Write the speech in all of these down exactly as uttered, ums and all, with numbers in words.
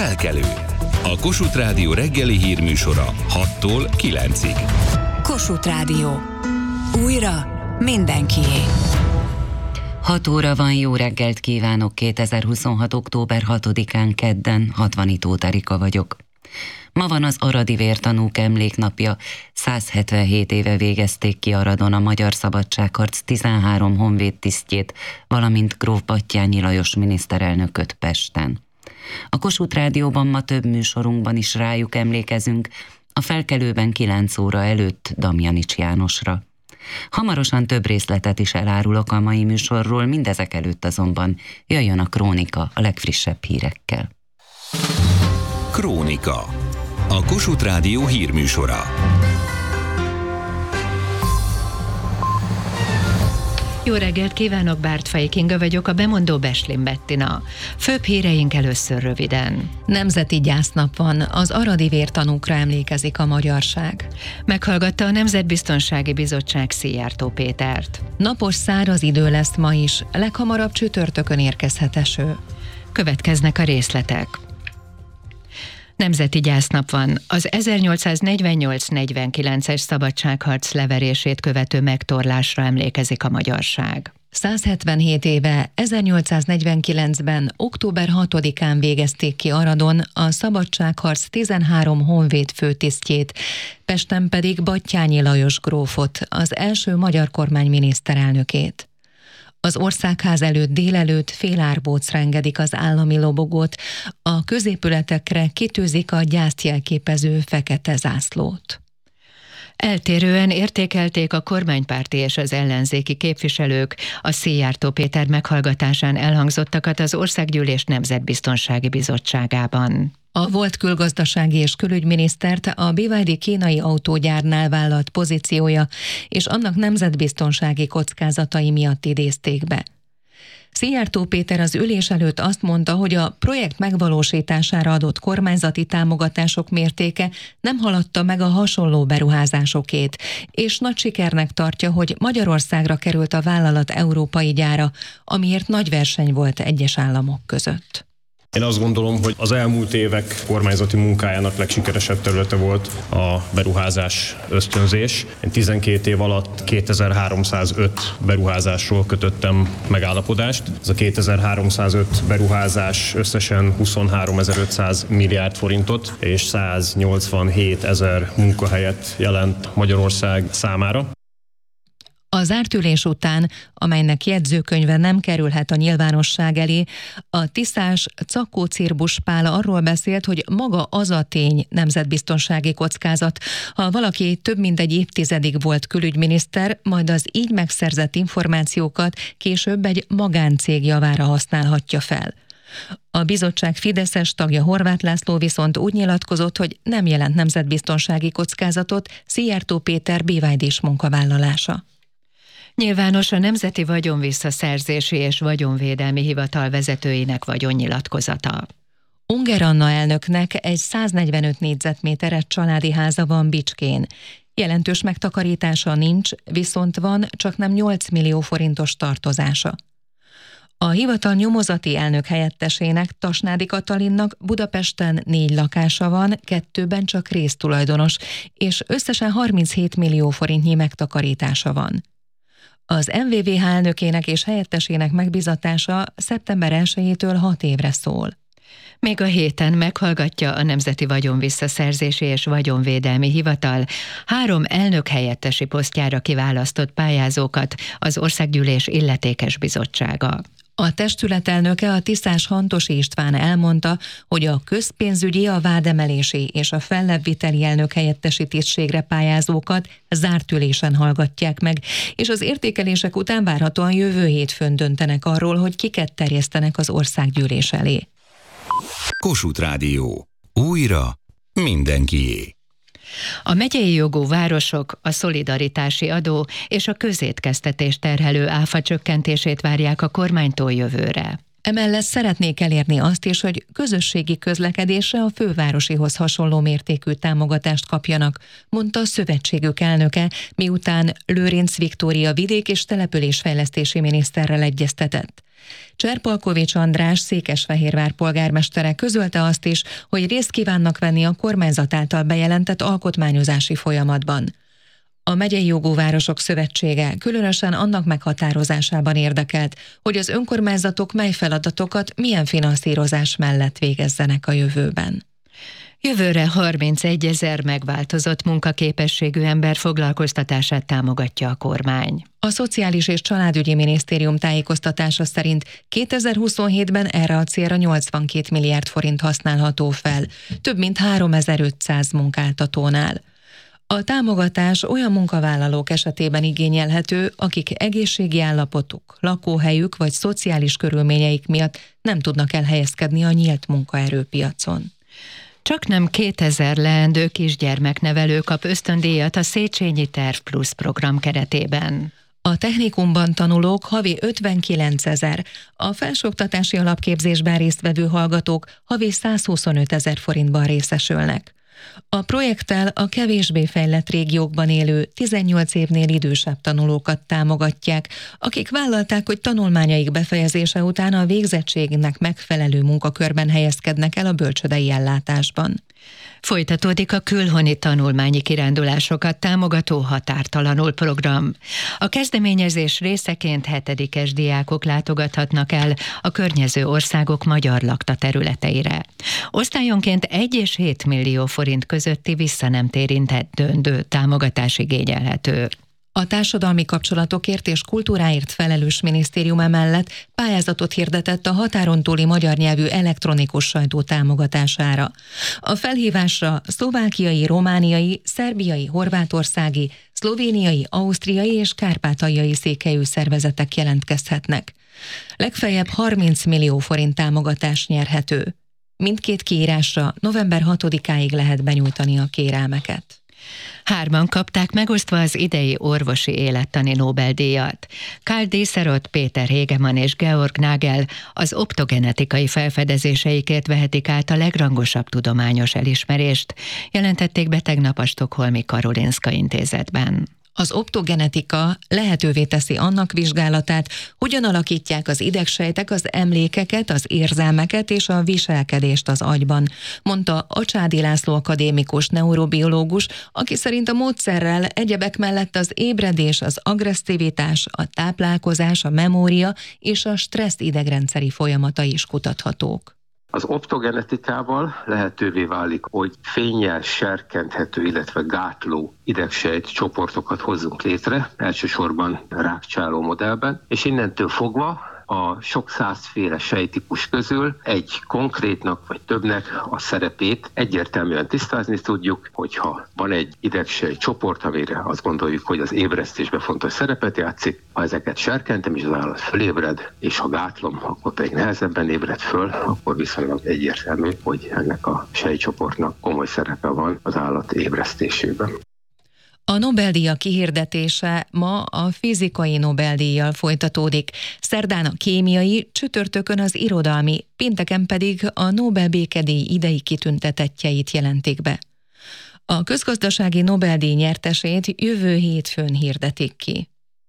Felkelő. A Kossuth Rádió reggeli hírműsora hattól kilencig. Kossuth Rádió. Újra mindenkié. hat óra van, jó reggelt kívánok, kétezer-huszonhat. október hatodikán kedden, Hatvanitó Erika vagyok. Ma van az aradi vértanúk emléknapja, száz hetvenhét éve végezték ki Aradon a Magyar Szabadságharc tizenhárom honvéd tisztjét, valamint gróf Batthyány Lajos miniszterelnököt Pesten. A Kossuth Rádióban ma több műsorunkban is rájuk emlékezünk, a Felkelőben kilenc óra előtt Damjanics Jánosra. Hamarosan több részletet is elárulok a mai műsorról, mindezek előtt azonban jöjjön a Krónika a legfrissebb hírekkel. Krónika. A Kossuth Rádió hírműsora. Jó reggelt kívánok, Bártfai Kinga vagyok, a bemondó Beslin Bettina. Főbb híreink először röviden. Nemzeti gyásznap van, az aradi vértanúkra emlékezik a magyarság. Meghallgatta a Nemzetbiztonsági Bizottság Szijjártó Pétert. Napos száraz idő lesz ma is, leghamarabb csütörtökön érkezhet eső. Következnek a részletek. Nemzeti gyásznap van. Az ezernyolcszáznegyvennyolc negyvenkilences szabadságharc leverését követő megtorlásra emlékezik a magyarság. száz hetvenhét éve, ezernyolcszáznegyvenkilencben, október hatodikán végezték ki Aradon a szabadságharc tizenhárom honvéd főtisztjét, Pesten pedig Batthyány Lajos grófot, az első magyar kormány miniszterelnökét. Az Országház előtt délelőtt félárbócra engedik az állami lobogót, a középületekre kitűzik a gyászt jelképező fekete zászlót. Eltérően értékelték a kormánypárti és az ellenzéki képviselők a Szijjártó Péter meghallgatásán elhangzottakat az Országgyűlés Nemzetbiztonsági Bizottságában. A volt külgazdasági és külügyminisztert a bé vé dé kínai autógyárnál vállalt pozíciója és annak nemzetbiztonsági kockázatai miatt idézték be. Szijjártó Péter az ülés előtt azt mondta, hogy a projekt megvalósítására adott kormányzati támogatások mértéke nem haladta meg a hasonló beruházásokét, és nagy sikernek tartja, hogy Magyarországra került a vállalat európai gyára, amiért nagy verseny volt egyes államok között. Én azt gondolom, hogy az elmúlt évek kormányzati munkájának legsikeresebb területe volt a beruházás ösztönzés. Én tizenkét év alatt kétezer-háromszázöt beruházásról kötöttem megállapodást. Ez a kétezer-háromszázöt beruházás összesen huszonháromezer-ötszáz milliárd forintot és száznyolcvanhétezer munkahelyet jelent Magyarország számára. A zárt ülés után, amelynek jegyzőkönyve nem kerülhet a nyilvánosság elé, a tiszás Czakó Cirbus Pál arról beszélt, hogy maga az a tény nemzetbiztonsági kockázat, ha valaki több mint egy évtizedig volt külügyminiszter, majd az így megszerzett információkat később egy magáncég javára használhatja fel. A bizottság fideszes tagja Horváth László viszont úgy nyilatkozott, hogy nem jelent nemzetbiztonsági kockázatot Szijjártó Péter bé vé dés munkavállalása. Nyilvános a Nemzeti Vagyonvisszaszerzési és Vagyonvédelmi Hivatal vezetőinek vagyonnyilatkozata. Unger Anna elnöknek egy száznegyvenöt négyzetméteres családi háza van Bicskén. Jelentős megtakarítása nincs, viszont van csaknem nyolc millió forintos tartozása. A hivatal nyomozati elnök helyettesének, Tasnádi Katalinnak Budapesten négy lakása van, kettőben csak résztulajdonos, és összesen harminchét millió forintnyi megtakarítása van. Az em vé vé há elnökének és helyettesének megbizatása szeptember elsejétől hat évre szól. Még a héten meghallgatja a Nemzeti Vagyonvisszaszerzési és Vagyonvédelmi Hivatal három elnök helyettesi posztjára kiválasztott pályázókat az Országgyűlés illetékes bizottsága. A testület elnöke, a tisztás Hantosi István elmondta, hogy a közpénzügyi, a vádemelési és a fellebbviteli elnök helyettesi tisztségre pályázókat zárt ülésen hallgatják meg, és az értékelések után várhatóan jövő hétfőn döntenek arról, hogy kiket terjesztenek az országgyűlés elé. Kossuth Rádió. Újra mindenkié. A megyei jogú városok a szolidaritási adó és a közétkeztetés terhelő áfa csökkentését várják a kormánytól jövőre. Emellett szeretnék elérni azt is, hogy közösségi közlekedésre a fővárosihoz hasonló mértékű támogatást kapjanak, mondta a szövetségük elnöke, miután Lőrinc Viktória vidék- és településfejlesztési miniszterrel egyeztetett. Cserpalkovics András Székesfehérvár polgármestere közölte azt is, hogy részt kívánnak venni a kormányzat által bejelentett alkotmányozási folyamatban. A Megyei Jogú Városok Szövetsége különösen annak meghatározásában érdekelt, hogy az önkormányzatok mely feladatokat milyen finanszírozás mellett végezzenek a jövőben. Jövőre harmincegyezer megváltozott munkaképességű ember foglalkoztatását támogatja a kormány. A Szociális és Családügyi Minisztérium tájékoztatása szerint kétezer-huszonhétben erre a célra nyolcvankét milliárd forint használható fel, több mint háromezer-ötszáz munkáltatónál. A támogatás olyan munkavállalók esetében igényelhető, akik egészségi állapotuk, lakóhelyük vagy szociális körülményeik miatt nem tudnak elhelyezkedni a nyílt munkaerőpiacon. Csaknem kétezer leendő kisgyermeknevelő kap ösztöndíjat a Széchenyi Terv Plus program keretében. A technikumban tanulók havi ötvenkilencezer, a felsőoktatási alapképzésben résztvevő hallgatók havi százhuszonöt ezer forintban részesülnek. A projekttel a kevésbé fejlett régiókban élő tizennyolc évnél idősebb tanulókat támogatják, akik vállalták, hogy tanulmányaik befejezése után a végzettségnek megfelelő munkakörben helyezkednek el a bölcsődei ellátásban. Folytatódik a külhoni tanulmányi kirándulásokat támogató Határtalanul program. A kezdeményezés részeként hetedikes diákok látogathatnak el a környező országok magyar lakta területeire. Osztályonként egy és hét millió forint közötti vissza nem térintett döntő támogatás igényelhető. A társadalmi kapcsolatokért és kultúráért felelős minisztérium emellett pályázatot hirdetett a határon túli magyar nyelvű elektronikus sajtó támogatására. A felhívásra szlovákiai, romániai, szerbiai, horvátországi, szlovéniai, ausztriai és kárpátaljai székhelyű szervezetek jelentkezhetnek. Legfeljebb harminc millió forint támogatás nyerhető. Mindkét kiírásra november hatodikáig lehet benyújtani a kérelmeket. Hárman kapták megosztva az idei orvosi élettani Nobel-díjat. Karl Dieseroth, Péter Hegemann és Georg Nagel az optogenetikai felfedezéseikért vehetik át a legrangosabb tudományos elismerést, jelentették be tegnap a Stockholmi Karolinska Intézetben. Az optogenetika lehetővé teszi annak vizsgálatát, hogyan alakítják az idegsejtek az emlékeket, az érzelmeket és a viselkedést az agyban, mondta Acsádi László akadémikus neurobiológus, aki szerint a módszerrel egyebek mellett az ébredés, az agresszivitás, a táplálkozás, a memória és a stressz idegrendszeri folyamata is kutathatók. Az optogenetikával lehetővé válik, hogy fénnyel serkenthető, illetve gátló idegsejt csoportokat hozzunk létre, elsősorban rákcsáló modellben, és innentől fogva a sok százféle sejtípus közül egy konkrétnak vagy többnek a szerepét egyértelműen tisztázni tudjuk, hogyha van egy idegsejt csoport, amire azt gondoljuk, hogy az ébresztésben fontos szerepet játszik, ha ezeket serkentem és az állat fölébred, és ha gátlom, akkor pedig nehezebben ébred föl, akkor viszonylag egyértelmű, hogy ennek a sejtcsoportnak komoly szerepe van az állat ébresztésében. A Nobel-díjak kihirdetése ma a fizikai Nobel-díjjal folytatódik, szerdán a kémiai, csütörtökön az irodalmi, pénteken pedig a Nobel békedíj idei kitüntetettjeit jelentik be. A közgazdasági Nobel-díj nyertesét jövő hétfőn hirdetik ki.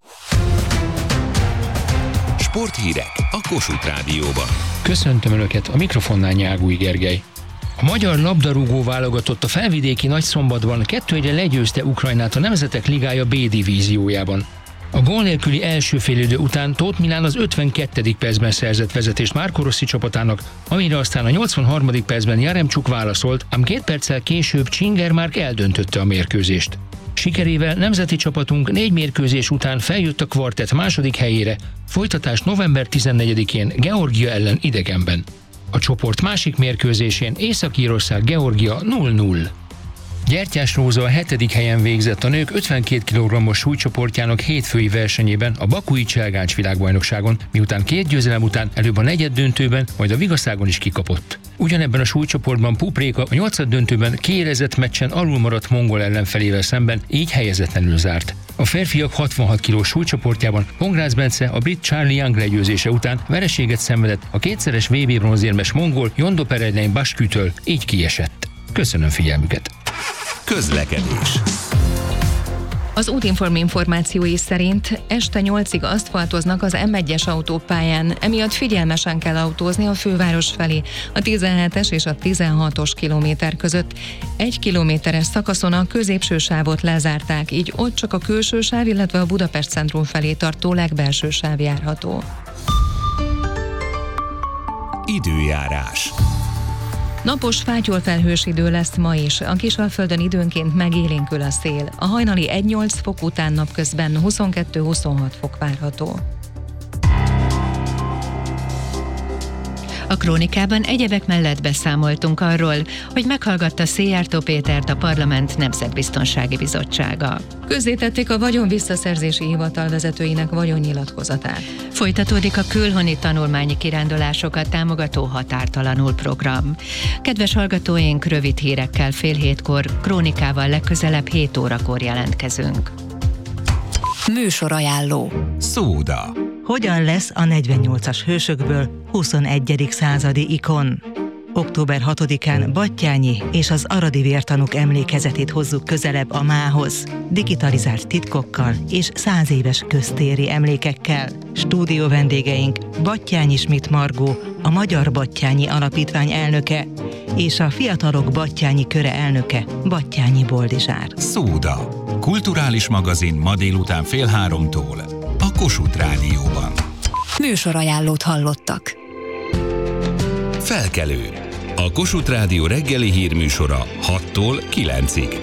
Sporthírek a Kossuth Rádióban. Köszöntöm Önöket, a mikrofonnál Nyágúj Gergely. A magyar labdarúgó válogatott a felvidéki Nagyszombatban kettő egyre legyőzte Ukrajnát a Nemzetek Ligája B divíziójában. A gól nélküli első félidő után Tóth Milán az ötvenkettedik percben szerzett vezetést Marco Rossi csapatának, amire aztán a nyolcvanharmadik percben Jaremcsuk válaszolt, ám két perccel később Csingermárk eldöntötte a mérkőzést. Sikerével nemzeti csapatunk négy mérkőzés után feljött a kvartett második helyére, folytatás november tizennegyedikén Georgia ellen idegenben. A csoport másik mérkőzésén Észak-Írország Georgia nulla nulla. Gyertyás Róza a hetedik helyen végzett a nők ötvenkét kilogrammos súlycsoportjának hétfői versenyében a bakui Cselgáncs világbajnokságon, miután két győzelem után előbb a negyeddöntőben, majd a vigaszágon is kikapott. Ugyanebben a súlycsoportban Pupréka a nyolcaddöntőben kiélezett meccsen alulmaradt mongol ellenfelével szemben, így helyezetlenül zárt. A férfiak hatvanhat kilós súlycsoportjában Pongrácz Bence a brit Charlie Young legyőzése után vereséget szenvedett a kétszeres vé bé bronzérmes mongol Jondo Perednein Baskütől, így kiesett. Köszönöm figyelmüket! Közlekedés. Az Útinform információi szerint este nyolcig aszfaltoznak az em egyes autópályán, emiatt figyelmesen kell autózni a főváros felé, a tizenhetes és a tizenhatos kilométer között. Egy kilométeres szakaszon a középső sávot lezárták, így ott csak a külső sáv, illetve a Budapest centrum felé tartó legbelső sáv járható. Időjárás. Napos, fátyolfelhős idő lesz ma is, a Kisalföldön időnként megélénkül a szél. A hajnali egy-nyolc fok után napközben huszonkettő-huszonhat fok várható. A krónikában egyebek mellett beszámoltunk arról, hogy meghallgatta Széjjártó Pétert a Parlament Nemzetbiztonsági Bizottsága. Közzétették a vagyon visszaszerzési hivatal vezetőinek vagyonnyilatkozatát. Folytatódik a külhoni tanulmányi kirándulásokat támogató Határtalanul program. Kedves hallgatóink, rövid hírekkel fél hétkor, krónikával legközelebb hét órakor jelentkezünk. Műsorajánló. Szóda. Hogyan lesz a negyvennyolcas hősökből huszonegyedik századi ikon? október hatodikán Batthyány és az aradi vértanúk emlékezetét hozzuk közelebb a mához, digitalizált titkokkal és száz éves köztéri emlékekkel. Stúdió vendégeink Batthyány Schmidt Margó, a Magyar Batthyányi Alapítvány elnöke, és a Fiatalok Batthyányi Köre elnöke, Batthyányi Boldizsár. Szóda. Kulturális magazin ma délután fél háromtól a Kossuth Rádióban. Műsorajánlót hallottak. Felkelő. A Kossuth Rádió reggeli hírműsora hattól kilencig.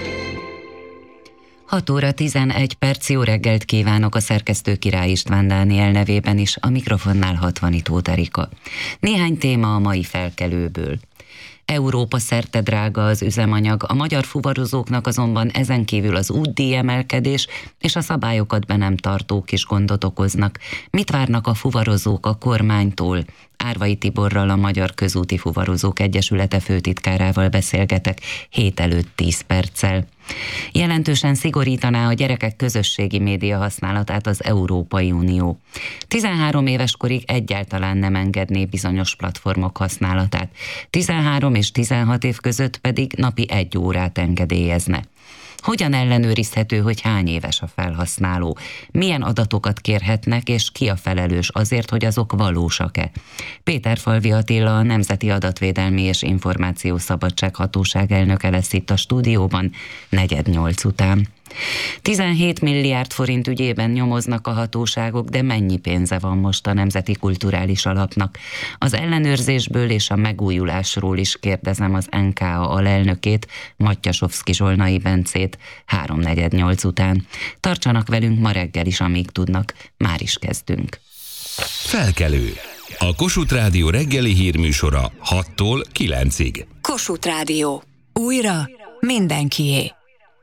hat óra tizenegy perc, jó reggelt kívánok a szerkesztő Király István Dániel nevében is, a mikrofonnál Hatvanitó Erika. Néhány téma a mai felkelőből. Európa szerte drága az üzemanyag, a magyar fuvarozóknak azonban ezen kívül az útdíj emelkedés és a szabályokat be nem tartók is gondot okoznak. Mit várnak a fuvarozók a kormánytól? Árvai Tiborral, a Magyar Közúti Fuvarozók Egyesülete főtitkárával beszélgetek hét előtt tíz perccel. Jelentősen szigorítaná a gyerekek közösségi média használatát az Európai Unió. tizenhárom éves korig egyáltalán nem engedné bizonyos platformok használatát, tizenhárom és tizenhat év között pedig napi egy órát engedélyezne. Hogyan ellenőrizhető, hogy hány éves a felhasználó? Milyen adatokat kérhetnek, és ki a felelős azért, hogy azok valósak-e? Péterfalvi Attila, a Nemzeti Adatvédelmi és Információszabadság Hatóság elnöke lesz itt a stúdióban negyed nyolc után. tizenhét milliárd forint ügyében nyomoznak a hatóságok, de mennyi pénze van most a Nemzeti Kulturális Alapnak? Az ellenőrzésből és a megújulásról is kérdezem az en ká á alelnökét, Mattyasovszky Zsolnai Bencét háromnegyed nyolc után. Tartsanak velünk ma reggel is, amíg tudnak. Már is kezdünk. Felkelő. A Kossuth Rádió reggeli hírműsora hattól kilencig. Kossuth Rádió. Újra mindenkié.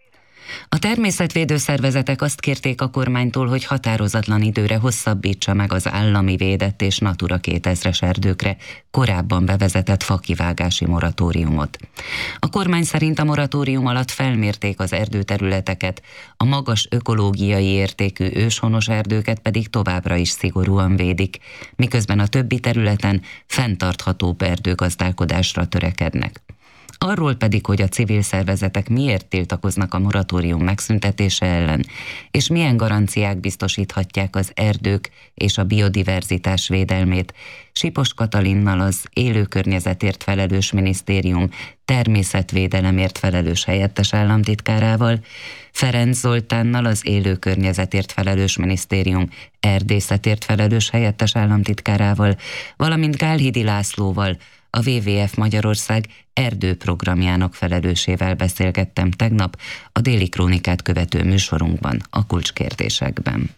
A természetvédő szervezetek azt kérték a kormánytól, hogy határozatlan időre hosszabbítsa meg az állami védett és Natura kétezres erdőkre korábban bevezetett fakivágási moratóriumot. A kormány szerint a moratórium alatt felmérték az erdőterületeket, a magas ökológiai értékű őshonos erdőket pedig továbbra is szigorúan védik, miközben a többi területen fenntarthatóbb erdőgazdálkodásra törekednek. Arról pedig, hogy a civil szervezetek miért tiltakoznak a moratórium megszüntetése ellen, és milyen garanciák biztosíthatják az erdők és a biodiverzitás védelmét, Sipos Katalinnal, az Élőkörnyezetért felelős minisztérium természetvédelemért felelős helyettes államtitkárával, Ferenc Zoltánnal, az Élőkörnyezetért felelős minisztérium erdészetért felelős helyettes államtitkárával, valamint Gálhidi Lászlóval, a dupla vé vé ef Magyarország erdőprogramjának felelősével beszélgettem tegnap a Déli Krónikát követő műsorunkban a kulcskérdésekben.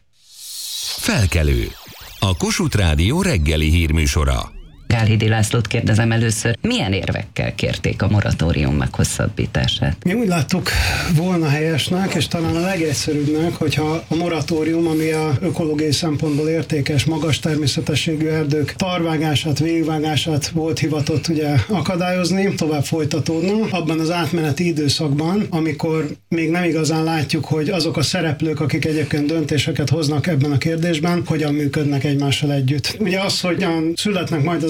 Felkelő. A Kossuth Rádió reggeli hírműsora. Gálhidi Lászlót kérdezem először, milyen érvekkel kérték a moratórium meghosszabbítását? Mi úgy láttuk volna helyesnek, és talán a legegyszerűbbnek, hogyha a moratórium, ami a ökológiai szempontból értékes, magas természetességű erdők tarvágását, végvágását volt hivatott ugye akadályozni, tovább folytatódna. Abban az átmeneti időszakban, amikor még nem igazán látjuk, hogy azok a szereplők, akik egyébként döntéseket hoznak ebben a kérdésben, hogyan működnek egymással együtt. Ugye az, hogy születnek majd az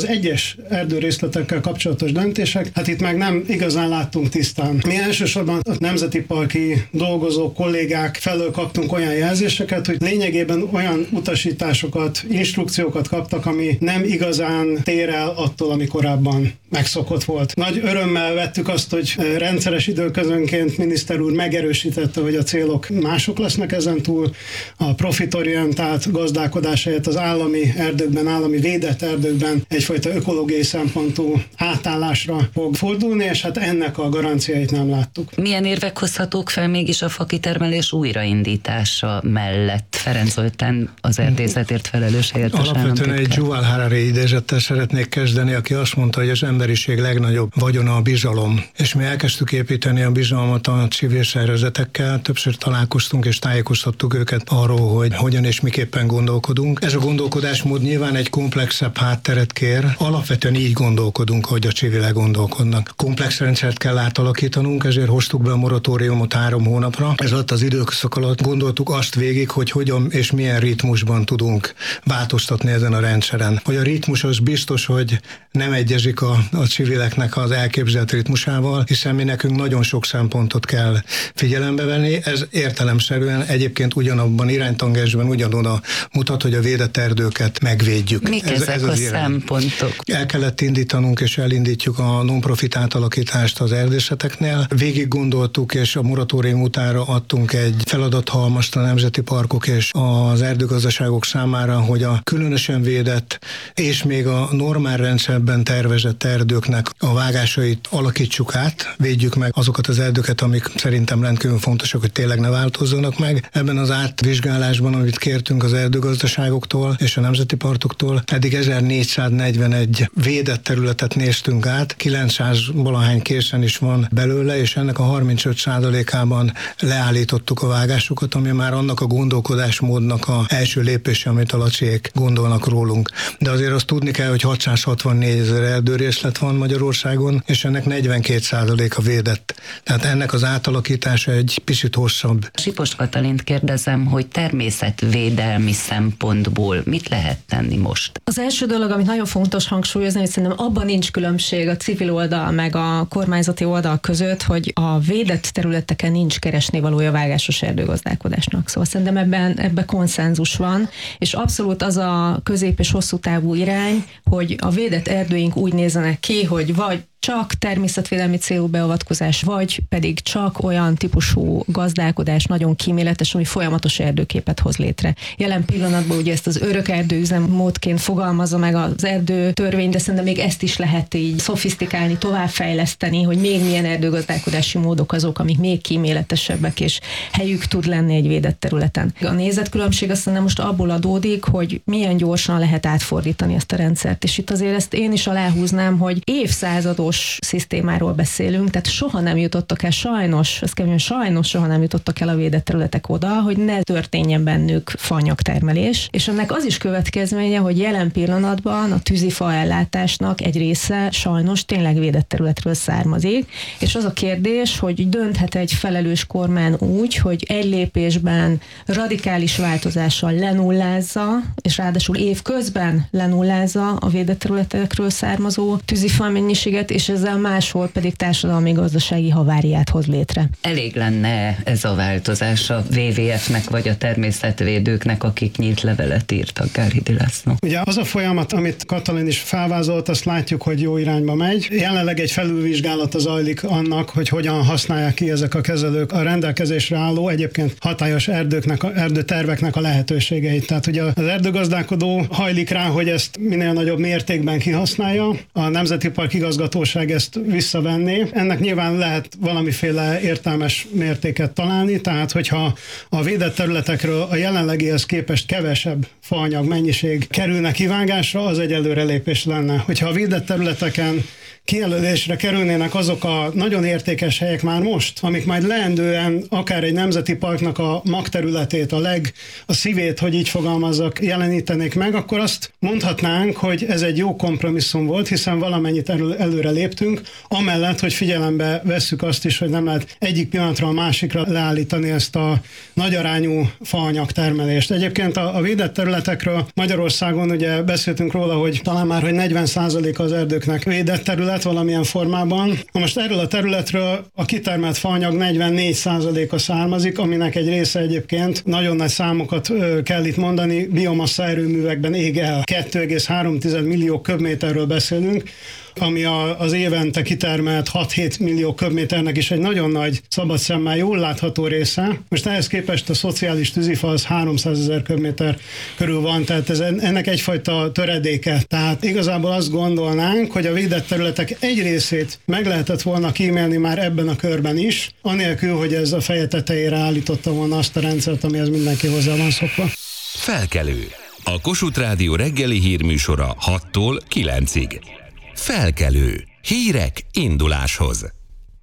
egyes erdőrészletekkel kapcsolatos döntések, hát itt meg nem igazán láttunk tisztán. Mi elsősorban a nemzeti parki dolgozó kollégák felől kaptunk olyan jelzéseket, hogy lényegében olyan utasításokat, instrukciókat kaptak, ami nem igazán tér el attól, ami korábban megszokott volt. Nagy örömmel vettük azt, hogy rendszeres időközönként miniszter úr megerősítette, hogy a célok mások lesznek ezen túl, a profitorientált gazdálkodás helyett az állami erdőkben, állami védett erdőkben egyfajta ökológiai szempontú átállásra fog fordulni, és hát ennek a garanciáit nem láttuk. Milyen érvek hozhatók fel mégis a fakitermelés újraindítása mellett? Ferenc Zoltán, az erdészetért felelős helyettes államtitkár. Alapvetően egy Yuval Harari idézettel szeretnék kezdeni, aki azt mondta, hogy az emberiség legnagyobb vagyona a bizalom. És mi elkezdtük építeni a bizalmat a civil szervezetekkel, többször találkoztunk és tájékoztattuk őket arról, hogy hogyan és miképpen gondolkodunk. Ez a gondolkodásmód nyilván egy komplexebb hátteret kér. Alapvetően így gondolkodunk, hogy a civilek gondolkodnak. Komplex rendszert kell átalakítanunk, ezért hoztuk be a moratóriumot három hónapra. Ez alatt az időszak alatt gondoltuk azt végig, hogy hogyan és milyen ritmusban tudunk változtatni ezen a rendszeren. Hogy a ritmus az biztos, hogy nem egyezik a, a civileknek az elképzelt ritmusával, hiszen mi nekünk nagyon sok szempontot kell figyelembe venni. Ez értelemszerűen egyébként ugyanabban iránytangensben ugyanoda mutat, hogy a védett erdőket megvédjük. Mik ez, ezek ez a szempontok? El kellett indítanunk és elindítjuk a non-profit átalakítást az erdészeteknél. Végig gondoltuk és a moratórium utára adtunk egy feladathalmazt a nemzeti parkok és az erdőgazdaságok számára, hogy a különösen védett és még a normál rendszerben tervezett erdőknek a vágásait alakítsuk át, védjük meg azokat az erdőket, amik szerintem rendkívül fontosak, hogy tényleg ne változzanak meg. Ebben az átvizsgálásban, amit kértünk az erdőgazdaságoktól és a nemzeti parkoktól, eddig ezernégyszáznegyvenegy védett területet néztünk át, kilencszáz valahány készen is van belőle, és ennek a harmincöt százalékában leállítottuk a vágásokat, ami már annak a gondolkodásmódnak a első lépése, amit a Laciék gondolnak rólunk. De azért azt tudni kell, hogy hatszázhatvannégy ezer erdőrészlet van Magyarországon, és ennek negyvenkét százaléka védett. Tehát ennek az átalakítása egy picit hosszabb. Sipos Katalint kérdezem, hogy természetvédelmi szempontból mit lehet tenni most? Az első dolog, amit nagyon fontos hangsúlyozni, hogy szerintem abban nincs különbség a civil oldal meg a kormányzati oldal között, hogy a védett területeken nincs keresnivalója vágásos erdőgazdálkodásnak. Szóval szerintem ebben, ebben konszenzus van, és abszolút az a közép- és hosszú távú irány, hogy a védett erdőink úgy nézzenek ki, hogy vagy csak természetvédelmi célú beavatkozás, vagy pedig csak olyan típusú gazdálkodás, nagyon kíméletes, ami folyamatos erdőképet hoz létre. Jelen pillanatban ugye ezt az örök erdőüzemmódként fogalmazza meg az erdő törvény, de szerintem még ezt is lehet így szofisztikálni, továbbfejleszteni, hogy még milyen erdőgazdálkodási módok azok, amik még kíméletesebbek, és helyük tud lenni egy védett területen. A nézetkülönbség azt mondom, most abból adódik, hogy milyen gyorsan lehet átfordítani ezt a rendszert. És itt azért ezt én is aláhúznám, hogy évszázados szisztémáról beszélünk, tehát soha nem jutottak el, sajnos, ez kell, sajnos soha nem jutottak el a védett területek oda, hogy ne történjen bennük faanyagtermelés, és ennek az is következménye, hogy jelen pillanatban a tűzifa ellátásnak egy része sajnos tényleg védett területről származik, és az a kérdés, hogy dönthet egy felelős kormány úgy, hogy egy lépésben radikális változással lenullázza, és ráadásul évközben lenullázza a védett területekről származó tűzifa mennyiséget, és ezzel máshol pedig társadalmi-gazdasági haváriát hoz létre. Elég lenne ez a változás a vé vé ef-nek vagy a természetvédőknek, akik nyílt levelet írtak, Gárhidi László? Ugye az a folyamat, amit Katalin is felvázolt, azt látjuk, hogy jó irányba megy. Jelenleg egy felülvizsgálata zajlik annak, hogy hogyan használják ki ezek a kezelők a rendelkezésre álló, egyébként hatályos erdőknek, erdőterveknek a lehetőségeit. Tehát ugye az erdőgazdálkodó hajlik rá, hogy ezt minél nagyobb mértékben kihasználja. A Nemzeti Park igazgatóság ezt visszavenné. Ennek nyilván lehet valamiféle értelmes mértéket találni, tehát hogyha a védett területekről a jelenlegihez képest kevesebb faanyag mennyiség kerülne kivágásra, az egy előrelépés lenne. Hogyha a védett területeken kijelölésre kerülnének azok a nagyon értékes helyek már most, amik majd leendően akár egy nemzeti parknak a magterületét, a leg, a szívét, hogy így fogalmazzak, jelenítenék meg, akkor azt mondhatnánk, hogy ez egy jó kompromisszum volt, hiszen valamennyit elő, előre léptünk, amellett, hogy figyelembe vesszük azt is, hogy nem lehet egyik pillanatra a másikra leállítani ezt a nagyarányú faanyag termelést. Egyébként a, a védett területekről Magyarországon ugye beszéltünk róla, hogy talán már, hogy negyven százaléka az erdőknek védett terület valamilyen formában. Na most erről a területről a kitermelt faanyag negyvennégy százaléka származik, aminek egy része egyébként nagyon nagy számokat ö, kell itt mondani, biomassa erőművekben ég el. kettő egész három millió köbméterről beszélünk, ami a, az évente kitermelt hat-hét millió köbméternek is egy nagyon nagy, szabad szemmel jól látható része. Most ehhez képest a szociális tűzifa az háromszázezer köbméter körül van, tehát ez ennek egyfajta töredéke. Tehát igazából azt gondolnánk, hogy a védett területek egy részét meg lehetett volna kímélni már ebben a körben is, anélkül, hogy ez a feje tetejére állította volna azt a rendszert, amihez mindenki hozzá van szokva. Felkelő. A Kossuth Rádió reggeli hírműsora hattól kilencig. Felkelő. Hírek induláshoz.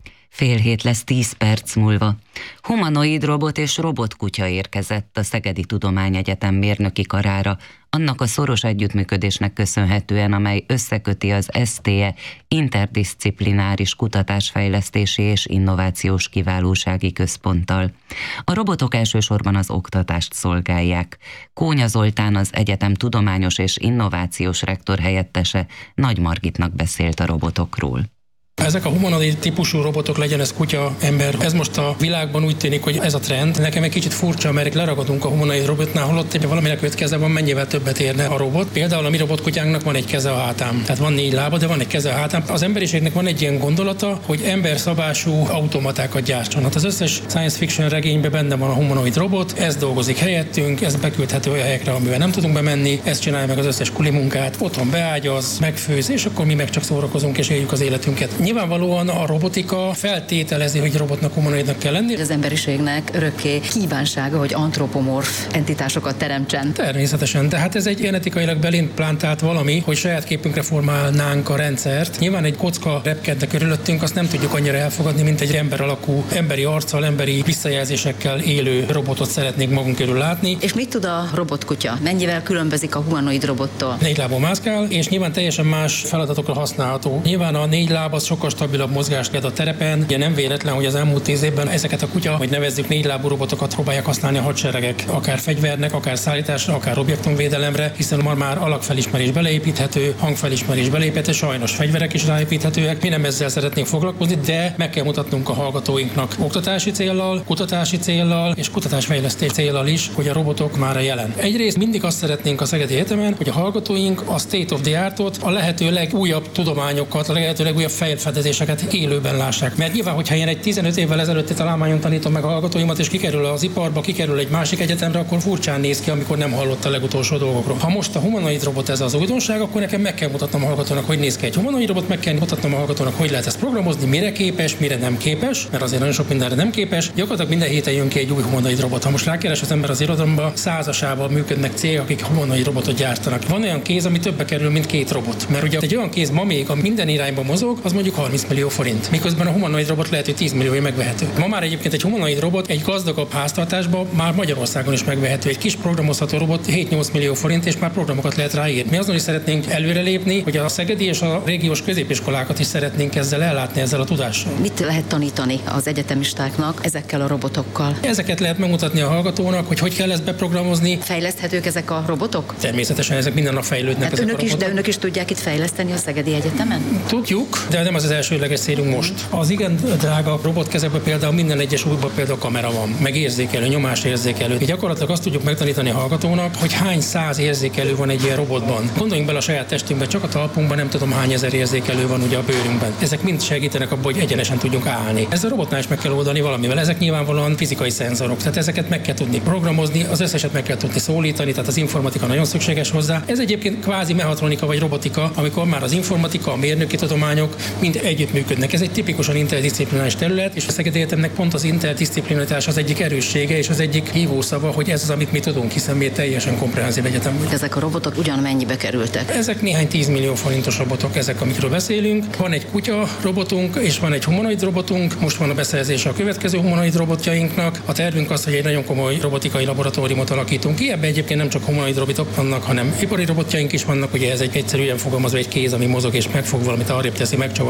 Fél hét lesz tíz perc múlva. Humanoid robot és robotkutya érkezett a Szegedi Tudományegyetem mérnöki karára, annak a szoros együttműködésnek köszönhetően, amely összeköti az es té e interdiszciplináris kutatásfejlesztési és innovációs kiválósági központtal. A robotok elsősorban az oktatást szolgálják. Kónya Zoltán, az egyetem tudományos és innovációs rektor helyettese Nagy Margitnak beszélt a robotokról. Ezek a humanoid típusú robotok, legyen ez kutya, ember, ez most a világban úgy tűnik, hogy ez a trend. Nekem egy kicsit furcsa, mert leragadunk a humanoid robotnál, holott, hogyha valaminek öt keze van, mennyivel többet érne a robot. Például a mi robotkutyánknak van egy keze a hátán. Tehát van négy lába, de van egy keze a hátán. Az emberiségnek van egy ilyen gondolata, hogy emberszabású automatákat gyártson. Hát az összes science fiction regényben benne van a humanoid robot, ez dolgozik helyettünk, ez beküldhető olyan helyekre, amivel nem tudunk bemenni, ez csinálja meg az összes kuli munkát, otthon beágyaz, megfőz, és akkor mi meg csak szórakozunk és éljük az életünket. Nyilvánvalóan a robotika feltételezi, hogy robotnak, humanoidnak kell lenni. Az emberiségnek örökké kívánsága, hogy antropomorf entitásokat teremtsen. Természetesen, tehát ez egy genetikailag belimplantált valami, hogy saját képünkre formálnánk a rendszert. Nyilván egy kocka repkedne körülöttünk, azt nem tudjuk annyira elfogadni, mint egy ember alakú, emberi arccal, emberi visszajelzésekkel élő robotot szeretnénk magunk körül látni. És mit tud a robotkutya? Mennyivel különbözik a humanoid robottól? Négy lábon mászkál, és nyilván teljesen más feladatokra használható. Nyilván a négy láb az sokkal stabilabb mozgást ad a terepen. Ugye nem véletlen, hogy az elmúlt tíz évben ezeket a kutya, hogy nevezzük négylábú robotokat próbálják használni a hadseregek, akár fegyvernek, akár szállításra, akár objektumvédelemre, hiszen már már alakfelismerés beleépíthető, hangfelismerés beleépíthető, sajnos fegyverek is ráépíthetőek. Mi nem ezzel szeretnénk foglalkozni, de meg kell mutatnunk a hallgatóinknak oktatási céllal, kutatási céllal és kutatásfejlesztés céllal is, hogy a robotok már a jelen. Egyrészt mindig azt szeretnénk a Szegedi Egyetemen, hogy a hallgatóink a state of the artot, a lehető legújabb tudományokat, a lehető legújabb fejlfedezéseket élőben lássák. Mert nyilván, hogyha én egy tizenöt évvel ezelőtti találmányon tanítom meg a hallgatóimat, és kikerül az iparba, kikerül egy másik egyetemre, akkor furcsán néz ki, amikor nem hallott a legutolsó dolgokról. Ha most a humanoid robot ez az újdonság, akkor nekem meg kell mutatnom a hallgatónak, hogy néz ki egy humanoid robot, meg kell mutatnom a hallgatónak, hogy lehet ezt programozni, mire képes, mire nem képes, mert azért nagyon sok mindenre nem képes. Gyakorlatilag minden héten jön ki egy új humanoid robot. Ha most rákeres az ember az irodalomba, százasával működnek cégek, akik humanoid robotot gyártanak. Van olyan kéz, ami többe kerül, mint két robot. Mert ugye egy olyan kéz ma még, ami minden irányba mozog, az mondjuk harminc millió forint. Miközben a humanoid robot lehet, hogy tíz milliója megvehető. Ma már egyébként egy humanoid robot egy gazdagabb háztartásban már Magyarországon is megvehető. Egy kis programozható robot hét-nyolc millió forint, és már programokat lehet ráírni. Mi azon is szeretnénk előrelépni, hogy a szegedi és a régiós középiskolákat is szeretnénk ezzel ellátni, ezzel a tudással. Mit lehet tanítani az egyetemistáknak ezekkel a robotokkal? Ezeket lehet megmutatni a hallgatónak, hogy hogy kell ezt beprogramozni. Fejleszthetők ezek a robotok? Természetesen ezek minden nap fejlődnek. Hát ezek önök a is, de önök is tudják itt fejleszteni a Szegedi Egyetemen? Tudjuk, de nem az az elsődleges célunk most. Az igen drága robotkezekben például minden egyes újban például kamera van, meg érzékelő, nyomásérzékelő. Gyakorlatilag azt tudjuk megtanítani a hallgatónak, hogy hány száz érzékelő van egy ilyen robotban. Gondoljunk bele a saját testünkbe, csak a talpunkban nem tudom hány ezer érzékelő van ugye a bőrünkben. Ezek mind segítenek abban, hogy egyenesen tudjunk állni. Ez a robotnál is meg kell oldani valamivel. Ezek nyilvánvalóan fizikai szenzorok, tehát ezeket meg kell tudni programozni, az összeset meg kell tudni szólítani, tehát az informatika nagyon szükséges hozzá. Ez egyébként kvázi mechatronika vagy robotika, amikor már az informatika, a mérnöki tudományok mind együttműködnek. Ez egy tipikusan interdisziplináris terület, és a Szegedi Egyetemnek pont az interdisziplinaritás az egyik erőssége és az egyik hívószava, hogy ez az, amit mi tudunk, hiszen mi egy teljesen komprehenzív egyetem vagyunk. Ezek a robotok ugyan mennyibe kerültek? Ezek néhány tízmillió forintos robotok, ezek, amikről beszélünk. Van egy kutya robotunk, és van egy humanoid robotunk. Most van a beszerzése a következő humanoid robotjainknak. A tervünk az, hogy egy nagyon komoly robotikai laboratóriumot alakítunk ki. Ebben egyébként nem csak humanoid robotok vannak, hanem ipari robotjaink is vannak. Ugye ez egy egyszerűen fogalmazva egy kéz, ami mozog és megfog valamit, arrébb teszi, megcsavar,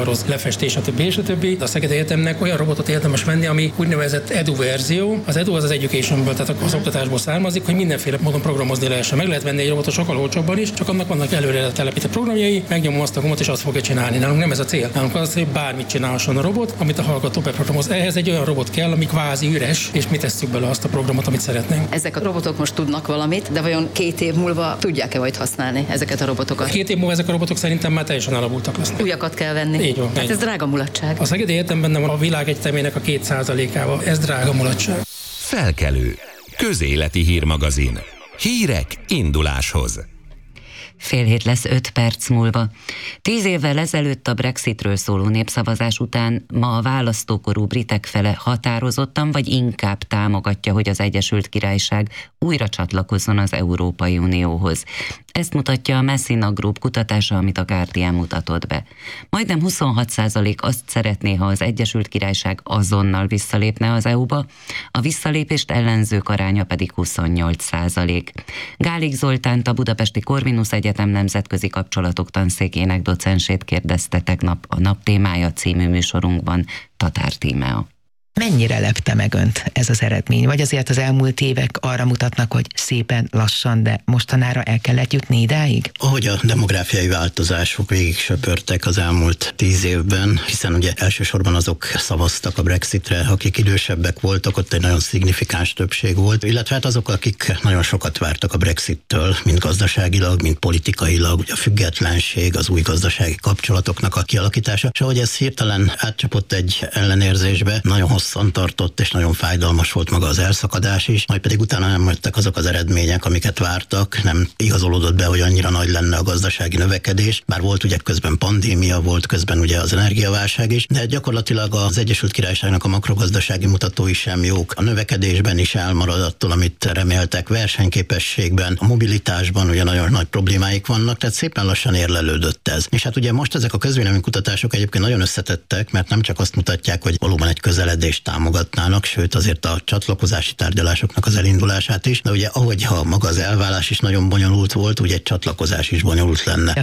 oldalhoz lefestés, stb. És a többi. A Szegedi Egyetemnek olyan robotot érdemes venni, ami úgynevezett edu verzió. Az edu az az educationből, tehát az oktatásból származik, hogy mindenféle módon programozni lehessen. Meg lehet venni egy robotot sokkal olcsóbban is, csak annak vannak előre telepített programjai, megnyomom azt a gombot és azt fogja csinálni. Nálunk nem ez a cél. Nálunk az, hogy bármit csinálhasson a robot, amit a hallgató beprogramoz. Ehhez egy olyan robot kell, ami kvázi üres, és mi tesszük bele azt a programot, amit szeretnénk. Ezek a robotok most tudnak valamit, de vajon két év múlva tudják-e majd használni ezeket a robotokat? Két év múlva ezek a robotok szerintem már teljesen elavultak lesznek. Újakat kell venni. Így van. Hát ez drága mulatság. A Szegedi Egyetemben nem a világ egyetemének a két százalékával. Ez drága mulatság. Felkelő. Közéleti hírmagazin. Hírek induláshoz. Fél hét lesz öt perc múlva. Tíz évvel ezelőtt a Brexitről szóló népszavazás után ma a választókorú britek fele határozottan vagy inkább támogatja, hogy az Egyesült Királyság újra csatlakozzon az Európai Unióhoz. Ezt mutatja a Messina Group kutatása, amit a Guardian mutatott be. Majdnem huszonhat százalék azt szeretné, ha az Egyesült Királyság azonnal visszalépne az é u-ba, a visszalépést ellenzők aránya pedig huszonnyolc százalék. Gálik Zoltánt, a Budapesti Corvinus Egyetem nemzetközi kapcsolatok tanszékének docensét kérdezte tegnap a Nap témája című műsorunkban Tatár Tímea. Mennyire lepte meg önt ez az eredmény? Vagy azért az elmúlt évek arra mutatnak, hogy szépen lassan, de mostanára el kellett jutni idáig? Ahogy a demográfiai változások végig söpörtek az elmúlt tíz évben, hiszen ugye elsősorban azok szavaztak a Brexitre, akik idősebbek voltak, ott egy nagyon szignifikáns többség volt, illetve hát azok, akik nagyon sokat vártak a Brexittől, mind gazdaságilag, mind politikailag, ugye a függetlenség, az új gazdasági kapcsolatoknak a kialakítása, és ahogy ez hirtelen átcsapott egy ellenérzésbe, nagyon hosszan tartott, és nagyon fájdalmas volt maga az elszakadás is, majd pedig utána nem jöttek azok az eredmények, amiket vártak, nem igazolódott be, hogy annyira nagy lenne a gazdasági növekedés, bár volt ugye közben pandémia, volt közben ugye az energiaválság is, de gyakorlatilag az Egyesült Királyságnak a makrogazdasági mutatói sem jók. A növekedésben is elmarad attól, amit reméltek, versenyképességben, a mobilitásban ugye nagyon nagy problémáik vannak, tehát szépen lassan érlelődött ez. És hát ugye most ezek a közvéleménykutatások egyébként nagyon összetettek, mert nem csak azt mutatják, hogy valóban egy közeledés támogatnának, sőt azért a csatlakozási tárgyalásoknak az elindulását is, de ugye ahogy ha maga az elválás is nagyon bonyolult volt, ugye egy csatlakozás is bonyolult lenne.